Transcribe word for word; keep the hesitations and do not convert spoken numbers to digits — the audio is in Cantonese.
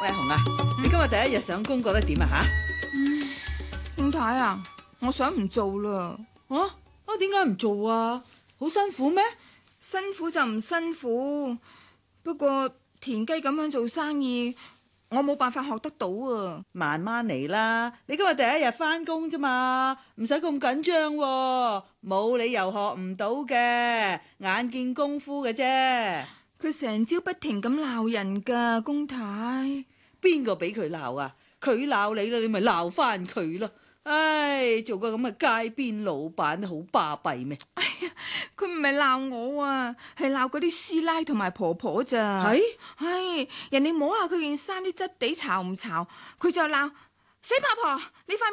誒，紅啊，你今日第一日上工覺得點啊？吓？ 點解啊？我想唔做啦。 啊啊，點解唔做啊？好辛苦咩？ 辛苦就唔辛苦，不過田雞咁樣做生意，我冇辦法學得到啊。 慢慢嚟啦，你今日第一日返工啫嘛，唔使咁緊張喎，冇理由學唔到嘅，眼見功夫嘅啫。 佢成朝不停咁鬧人噶，公太。 邊個俾佢鬧啊？佢鬧你啦，你咪鬧翻佢咯。唉，做個咁嘅街邊老闆好巴閉咩？ 哎呀，佢唔係鬧我啊，係鬧嗰啲師奶同埋婆婆咋。 係， 唉，人哋摸下佢件衫啲質地潮唔潮，佢就鬧死八婆，你塊